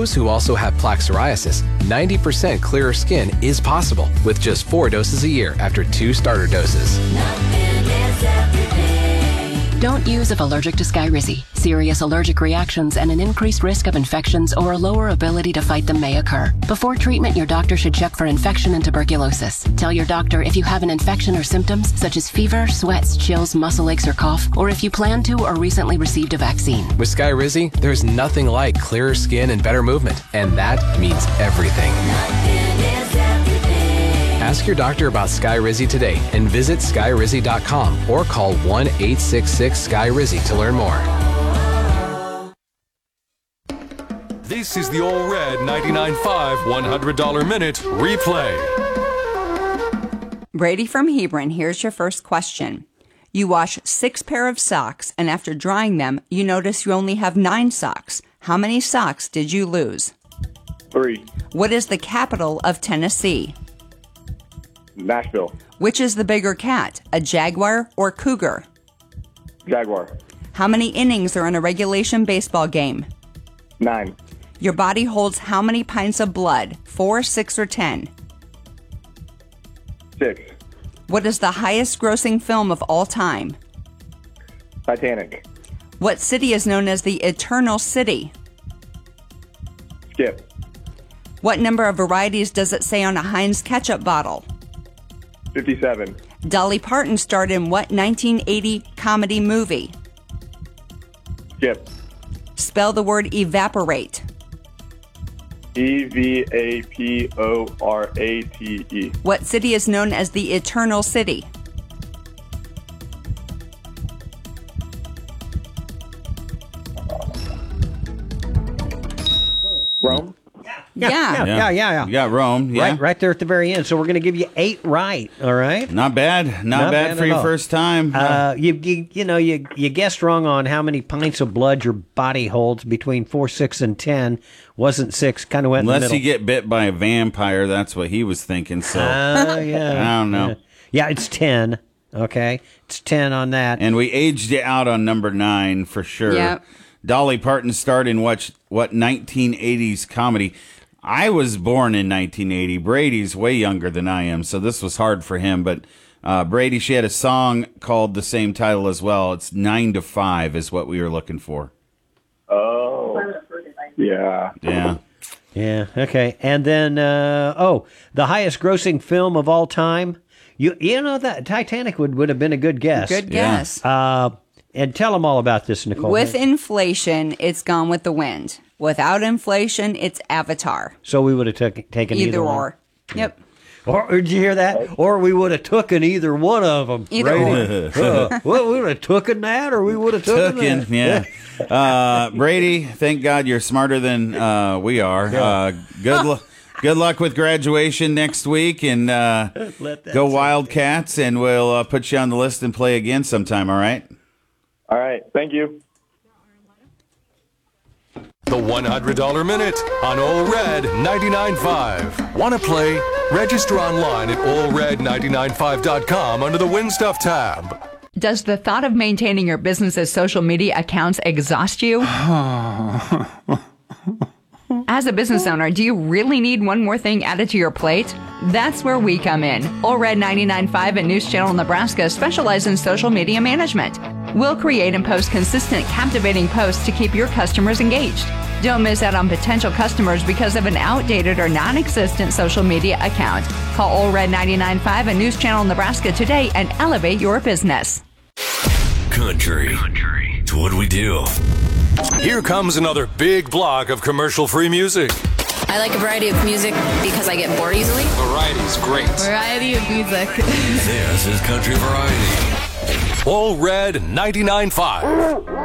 those who also have plaque psoriasis, 90% clearer skin is possible with just 4 doses a year after 2 starter doses. Don't use if allergic to Skyrizi. Serious allergic reactions and an increased risk of infections or a lower ability to fight them may occur. Before treatment, your doctor should check for infection and tuberculosis. Tell your doctor if you have an infection or symptoms such as fever, sweats, chills, muscle aches, or cough, or if you plan to or recently received a vaccine. With Skyrizi, there's nothing like clearer skin and better movement, and that means everything. Ask your doctor about Skyrizi today and visit Skyrizi.com or call 1-866-SKY-RIZZI to learn more. This is the All Red 99.5 $100 Minute Replay. Brady from Hebron, here's your first question. You wash 6 pair of socks, and after drying them, you notice you only have 9 socks. How many socks did you lose? 3. What is the capital of Tennessee? Nashville. Which is the bigger cat, a jaguar or cougar? Jaguar. How many innings are in a regulation baseball game? 9. Your body holds how many pints of blood? 4, 6, or 10? 6. What is the highest grossing film of all time? Titanic. What city is known as the Eternal City? Skip. What number of varieties does it say on a Heinz ketchup bottle? 57. Dolly Parton starred in what 1980 comedy movie? Skip. Spell the word evaporate. E-V-A-P-O-R-A-T-E. What city is known as the Eternal City? Rome. Yeah. You got Rome. Yeah. Right there at the very end. So we're going to give you 8 right. All right. Not bad. Not bad for your first time. You guessed wrong on how many pints of blood your body holds between 4, 6, and 10. Wasn't 6. Kind of went in the Unless middle. you get bit by a vampire, that's what he was thinking. So yeah. I don't know. Yeah, it's 10. Okay, it's 10 on that. And we aged you out on number 9 for sure. Yep. Dolly Parton starred in what 1980s comedy? I was born in 1980. Brady's way younger than I am, so this was hard for him. But Brady, she had a song called the same title as well. It's 9 to 5 is what we were looking for. Oh. Yeah. Yeah. Yeah, okay. And then, the highest grossing film of all time. You know that Titanic would have been a good guess. Good guess. And tell them all about this, Nicole. With inflation, it's Gone with the Wind. Without inflation, it's Avatar. So we would have taken either one. or. Yep. Or did you hear that? Or we would have taken either one of them. Either or. Well, we would have taken that, or we would have taken that. Yeah. Brady, thank God you're smarter than we are. Good luck with graduation next week, and go Wildcats, and we'll put you on the list and play again sometime, all right? All right. Thank you. The $100 Minute on All Red 99.5. Want to play? Register online at allred995.com under the Win Stuff tab. Does the thought of maintaining your business's social media accounts exhaust you? As a business owner, do you really need one more thing added to your plate? That's where we come in. All Red 99.5 and News Channel Nebraska specialize in social media management. We'll create and post consistent, captivating posts to keep your customers engaged. Don't miss out on potential customers because of an outdated or non-existent social media account. Call All Red 99.5 and News Channel Nebraska today and elevate your business. Country. It's what we do. Here comes another big block of commercial-free music. I like a variety of music because I get bored easily. Variety's great. Variety of music. This is Country Variety. All Red 99.5.